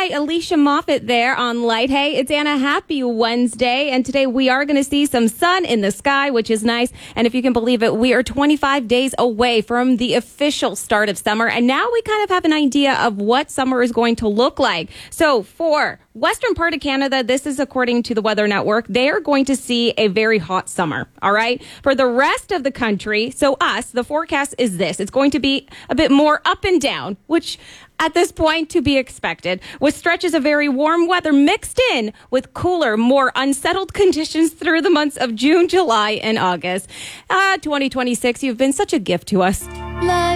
right, Alicia Moffat there on Light. Hey, it's Anna. Happy Wednesday. And today we are going to see some sun in the sky, which is nice. And if you can believe it, we are 25 days away from the official start of summer. And now we kind of have an idea of what summer is going to look like. So for western part of Canada, this is according to the Weather Network, they are going to see a very hot summer. All right. For the rest of the country, so us, the forecast is this. It's going to be a bit more up and down, which at this point to be expected, with stretches of very warm weather mixed in with cooler, more unsettled conditions through the months of June, July, and August. 2026, you've been such a gift to us.